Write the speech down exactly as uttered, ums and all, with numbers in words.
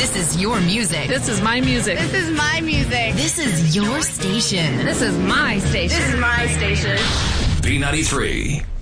This is your music. This is my music. This is my music. This is your station. This is my station. This is my station. B ninety-three.